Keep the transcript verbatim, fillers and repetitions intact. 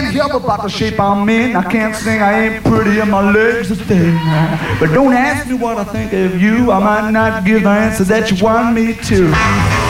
can't help about the shape I'm in. I can't sing, I ain't pretty, and my legs are thin. But don't ask me what I think of you. I might not give the answer that you want me to.